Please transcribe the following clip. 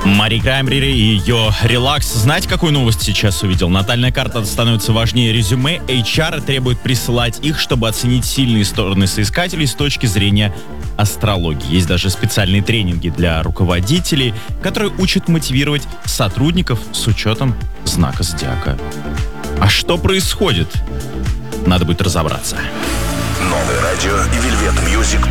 Мари Краймбрери и ее релакс. Знаете, какую новость сейчас увидел? Натальная карта становится важнее резюме. HR требует присылать их, чтобы оценить сильные стороны соискателей с точки зрения астрологии. Есть даже специальные тренинги для руководителей, которые учат мотивировать сотрудников с учетом знака зодиака. А что происходит? Надо будет разобраться. Новое радио и Velvet Music